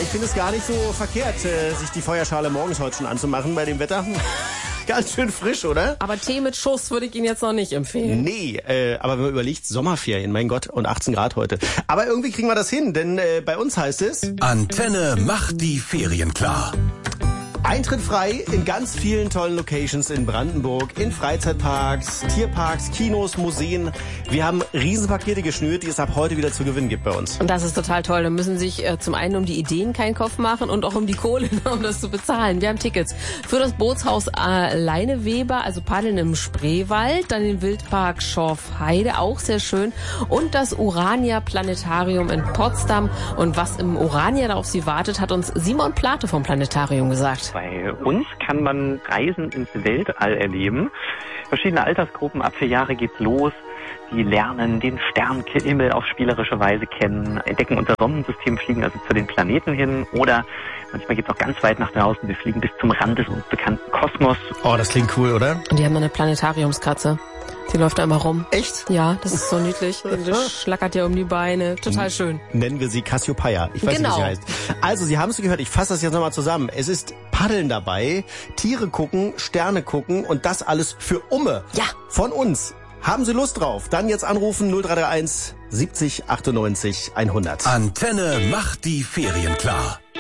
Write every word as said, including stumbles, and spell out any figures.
ich finde es gar nicht so verkehrt, äh, sich die Feuerschale morgens heute schon anzumachen bei dem Wetter. Ganz schön frisch, oder? Aber Tee mit Schuss würde ich Ihnen jetzt noch nicht empfehlen. Nee, äh, aber wenn man überlegt, Sommerferien, mein Gott, und achtzehn Grad heute. Aber irgendwie kriegen wir das hin, denn äh, bei uns heißt es... Antenne macht die Ferien klar. Eintritt frei in ganz vielen tollen Locations in Brandenburg, in Freizeitparks, Tierparks, Kinos, Museen. Wir haben Riesenpakete geschnürt, die es ab heute wieder zu gewinnen gibt bei uns. Und das ist total toll. Da müssen sich äh, zum einen um die Ideen keinen Kopf machen und auch um die Kohle, um das zu bezahlen. Wir haben Tickets für das Bootshaus äh, Leineweber, also Paddeln im Spreewald, dann den Wildpark Schorfheide, auch sehr schön, und das Urania Planetarium in Potsdam. Und was im Urania da auf Sie wartet, hat uns Simon Plate vom Planetarium gesagt. Bei uns kann man Reisen ins Weltall erleben. Verschiedene Altersgruppen, ab vier Jahre geht's los. Die lernen den Sternenhimmel auf spielerische Weise kennen, entdecken unser Sonnensystem, fliegen also zu den Planeten hin. Oder manchmal geht's auch ganz weit nach draußen. Wir fliegen bis zum Rand des uns bekannten Kosmos. Oh, das klingt cool, oder? Und die haben eine Planetariumskatze. Die läuft da immer rum. Echt? Ja, das ist so niedlich. Die schlackert ja um die Beine. Total schön. Nennen wir sie Cassiopeia. Ich weiß Genau. nicht, wie sie heißt. Also, Sie haben es gehört. Ich fasse das jetzt nochmal zusammen. Es ist Paddeln dabei, Tiere gucken, Sterne gucken und das alles für Umme. Ja. Von uns. Haben Sie Lust drauf? Dann jetzt anrufen null drei drei eins siebzig achtundneunzig hundert. Antenne macht die Ferien klar.